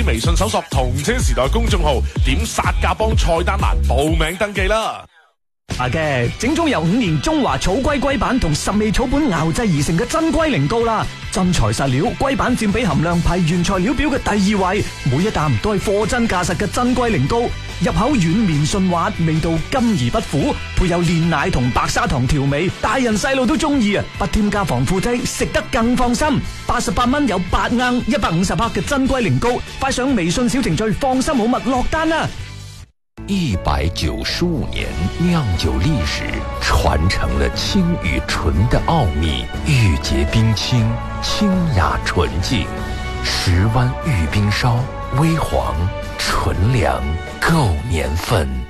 微信搜索同車時代公眾號，點殺價幫菜單欄報名登記啦。 嘅正宗由5年中華草龜龜板同10味草本熬製而成嘅真龜苓膏啦，真材實料，龜板佔比含量排原材料表嘅第2位，每一啖都係貨真價實嘅真龜苓膏，入口軟綿順滑，味道甘而不苦，配有煉奶同白砂糖調味，大人細路都中意啊！不添加防腐劑，食得更放心。88蚊有8盎150克嘅真龜苓膏，快上微信小程序放心好物落單啦 ！195年酿酒历史，传承了清与纯的奥秘，玉洁冰清，清雅纯净。10湾玉冰烧，微黄纯良，够年份。